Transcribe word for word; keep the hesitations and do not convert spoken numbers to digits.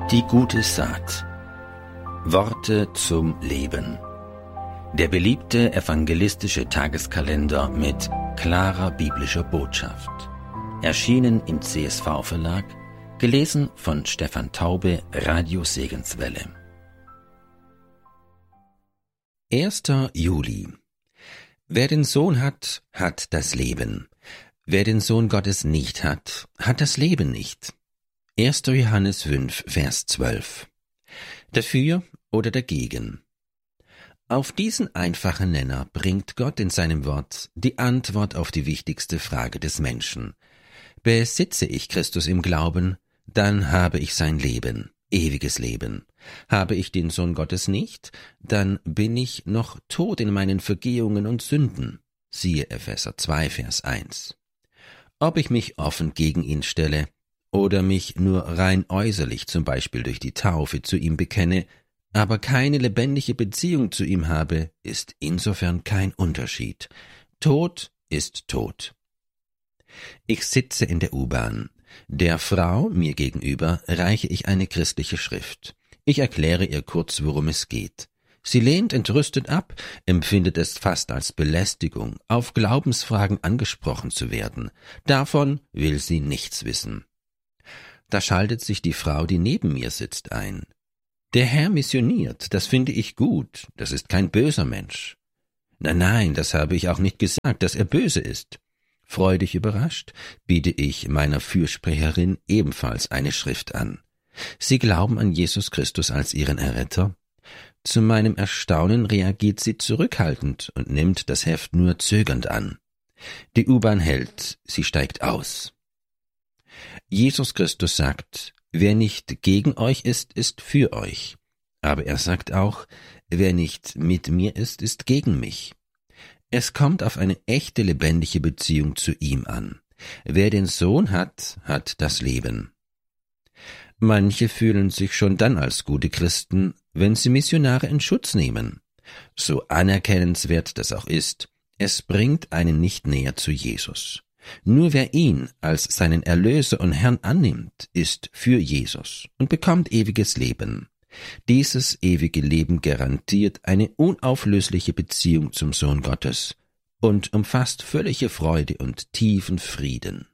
Die gute Saat. Worte zum Leben. Der beliebte evangelistische Tageskalender mit klarer biblischer Botschaft. Erschienen im C S V-Verlag, gelesen von Stefan Taube, Radio Segenswelle. erster Juli. Wer den Sohn hat, hat das Leben. Wer den Sohn Gottes nicht hat, hat das Leben nicht. erster Johannes fünf, Vers zwölf. Dafür oder dagegen? Auf diesen einfachen Nenner bringt Gott in seinem Wort die Antwort auf die wichtigste Frage des Menschen. Besitze ich Christus im Glauben, dann habe ich sein Leben, ewiges Leben. Habe ich den Sohn Gottes nicht, dann bin ich noch tot in meinen Vergehungen und Sünden. Siehe Epheser zwei, Vers eins. Ob ich mich offen gegen ihn stelle oder mich nur rein äußerlich, zum Beispiel durch die Taufe, zu ihm bekenne, aber keine lebendige Beziehung zu ihm habe, ist insofern kein Unterschied. Tod ist tot. Ich sitze in der U-Bahn. Der Frau, mir gegenüber, reiche ich eine christliche Schrift. Ich erkläre ihr kurz, worum es geht. Sie lehnt entrüstet ab, empfindet es fast als Belästigung, auf Glaubensfragen angesprochen zu werden. Davon will sie nichts wissen. Da schaltet sich die Frau, die neben mir sitzt, ein. Der Herr missioniert, das finde ich gut, das ist kein böser Mensch. Nein, nein, das habe ich auch nicht gesagt, dass er böse ist. Freudig überrascht, biete ich meiner Fürsprecherin ebenfalls eine Schrift an. Sie glauben an Jesus Christus als ihren Erretter? Zu meinem Erstaunen reagiert sie zurückhaltend und nimmt das Heft nur zögernd an. Die U-Bahn hält, sie steigt aus. Jesus Christus sagt, wer nicht gegen euch ist, ist für euch. Aber er sagt auch, wer nicht mit mir ist, ist gegen mich. Es kommt auf eine echte, lebendige Beziehung zu ihm an. Wer den Sohn hat, hat das Leben. Manche fühlen sich schon dann als gute Christen, wenn sie Missionare in Schutz nehmen. So anerkennenswert das auch ist, es bringt einen nicht näher zu Jesus. Nur wer ihn als seinen Erlöser und Herrn annimmt, ist für Jesus und bekommt ewiges Leben. Dieses ewige Leben garantiert eine unauflösliche Beziehung zum Sohn Gottes und umfasst völlige Freude und tiefen Frieden.